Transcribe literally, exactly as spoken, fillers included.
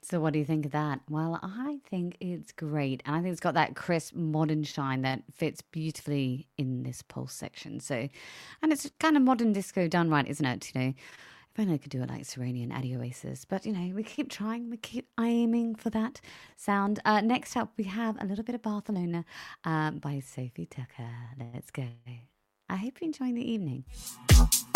So, what do you think of that? Well, I think it's great. And I think it's got that crisp, modern shine that fits beautifully in this pulse section. So, and it's kind of modern disco done right, isn't it? You know, if only I could do it like Serenia and Adi Oasis. But, you know, we keep trying, we keep aiming for that sound. Uh, next up, we have a little bit of Barcelona um, by Sophie Tucker. Let's go. I hope you're enjoying the evening.